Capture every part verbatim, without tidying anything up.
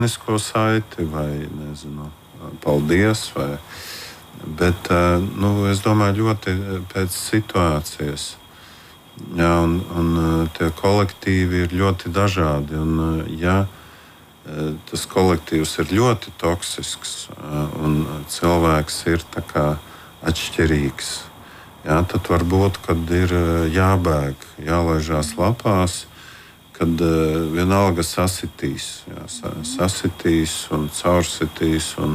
Nesko saiti vai, nezinu, paldies, vai, bet, nu, es domāju ļoti pēc situācijas. Jā, un, un tie kolektīvi ir ļoti dažādi, un ja tas kolektīvs ir ļoti toksisks un cilvēks ir tā kā atšķirīgs, jā, tad varbūt, kad ir jābēg, jālaižās lapās, kad uh, vienalga sasitīs, jā, sasitīs un caursitīs un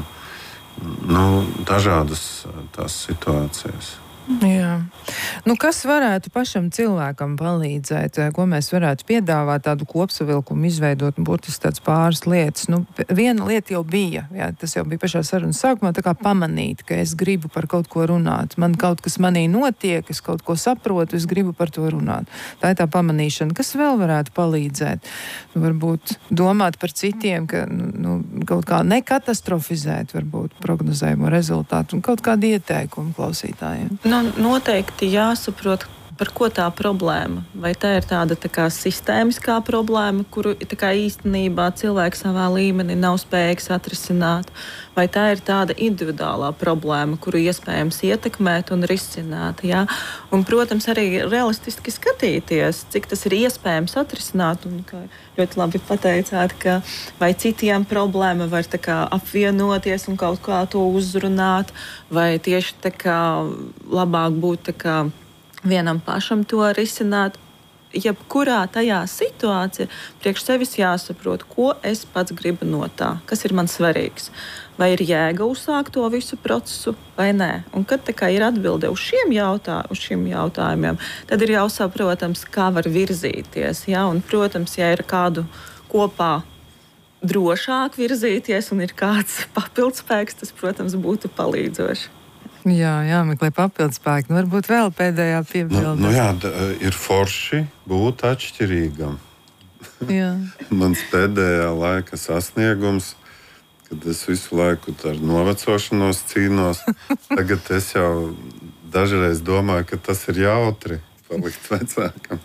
nu, dažādas tās situācijas. Jā. Nu, kas varētu pašam cilvēkam palīdzēt, ko mēs varētu piedāvāt, tādu kopsavilkumu izveidot, būtiski tāds pāris lietas. Nu, viena lieta jau bija, jā, tas jau bija pašā sarunas sākumā, tā kā pamanīt, ka es gribu par kaut ko runāt. Man kaut kas manī notiek, es kaut ko saprotu, es gribu par to runāt. Tā ir tā pamanīšana. Kas vēl varētu palīdzēt? Nu, varbūt domāt par citiem, ka nu, kaut kā nekatastrofizēt varbūt prognozējumu rezultātu un kaut kādu ieteikumu klausītājiem. Nu, noteikti jāsaprot, par ko tā problēma. Vai tā ir tāda tā kā sistēmiskā problēma, kuru tā kā īstenībā cilvēks savā līmenī nav spējīgs atrisināt, vai tā ir tāda individuālā problēma, kuru iespējams ietekmēt un risināt. Ja? Un, protams, arī realistiski skatīties, cik tas ir iespējams atrisināt. Un, kā ļoti labi pateicāt, ka vai citiem problēma var tā kā apvienoties un kaut kā to uzrunāt, vai tieši tā kā labāk būt tā kā vienam pašam to risināt. Jebkurā tajā situācijā priekš sevis jāsaprot, ko es pats gribu no tā, kas ir man svarīgs. Vai ir jēga uzsākt to visu procesu, vai nē. Un kad tā kā ir atbilde uz šiem, jautā, uz šiem jautājumiem, tad ir jāsaprotams, kā var virzīties. Ja? Un, protams, ja ir kādu kopā drošāk virzīties un ir kāds papildspēks, tas, protams, būtu palīdzoši. Jā, jāmeklē papildspēki. Nu, varbūt vēl pēdējā piebilde. Nu, nu jā, da, ir forši būt atšķirīgam. Jā. Mans pēdējā laika sasniegums, kad es visu laiku ar novecošanos cīnos, tagad es jau dažreiz domāju, ka tas ir jautri palikt vecākam.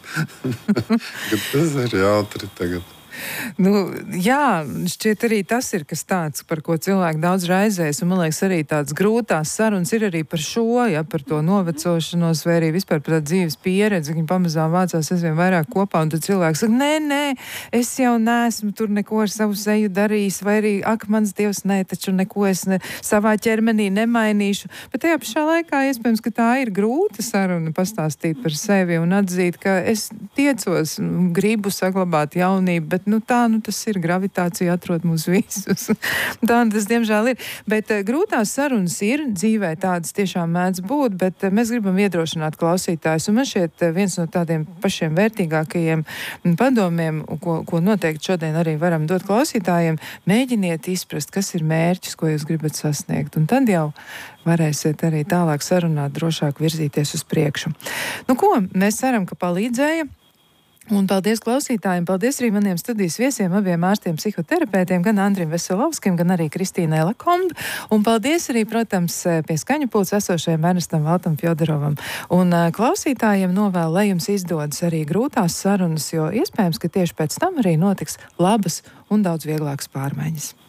Ka tas ir jautri tagad. Nu, jā, šķiet arī tas ir kas tāds, par ko cilvēki daudz raizēs, un man liekas arī tāds grūtās sarunas ir arī par šo, ja, par to novecošanos, vai arī vispār par tā dzīves pieredzi, viņi pamazām vācās aizvien vairāk kopā, un tad cilvēks saka, nē, nē, es jau neesmu tur neko ar savu seju darījis, vai arī, ak, mans Dievs, nē, taču neko es ne, savā ķermenī nemainīšu, bet tajā pašā laikā iespējams, ka tā ir grūta saruna pastāstīt par sevi un atzīt, ka es tiecos, gribu saglabāt jaunību, bet nu, tā, nu, tas ir gravitācija, atrod mūs visus. Tā, nu, tas, diemžēl, ir. Bet uh, grūtās sarunas ir, dzīvē tādas tiešām mēdz būt, bet uh, mēs gribam iedrošināt klausītājus. Un man šķiet, uh, viens no tādiem pašiem vērtīgākajiem padomiem, ko, ko noteikti šodien arī varam dot klausītājiem, mēģiniet izprast, kas ir mērķis, ko jūs gribat sasniegt. Un tad jau varēsiet arī tālāk sarunāt, drošāk virzīties uz priekšu. Nu, ko? Mēs ceram, ka palīdzēja. Un paldies klausītājiem, paldies arī maniem studijas viesiem, abiem ārstiem psihoterapeitiem, gan Andrim Veselovskim, gan arī Kristīnai Lakomba. Un paldies arī, protams, pie skaņu pults esošajam Ernestam Valtam Fjodorovam. Un klausītājiem novēlu, lai jums izdodas arī grūtās sarunas, jo iespējams, ka tieši pēc tam arī notiks labas un daudz vieglākas pārmaiņas.